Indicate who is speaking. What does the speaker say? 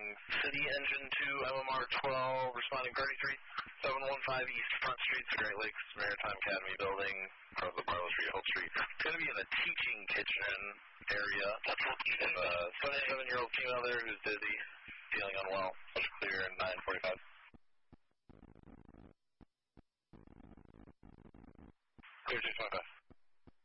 Speaker 1: City Engine 2, MMR 12, responding party 3715 East Front Street, the Great Lakes Maritime Academy building, across the Barlow Street, Hope Street. It's going to be in the teaching kitchen area. That's what you did. 77-year-old female there who's dizzy, feeling unwell. Much clear in 945. 3625.